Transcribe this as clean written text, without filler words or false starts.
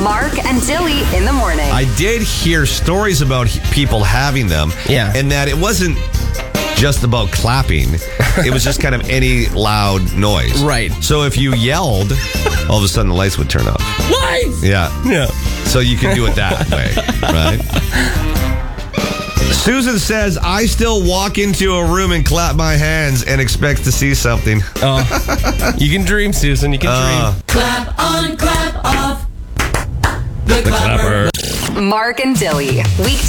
Mark and Dilly in the morning. I did hear stories about people having them. Yeah. And that it wasn't just about clapping. It was just kind of any loud noise. Right. So if you yelled, all of a sudden the lights would turn off. Lights! Yeah. Yeah. So you can do it that way, right? Susan says, I still walk into a room and clap my hands and expect to see something. Oh, you can dream, Susan. You can dream. Clap on, clap off. The Clapper. Mark and Dilly. Weekday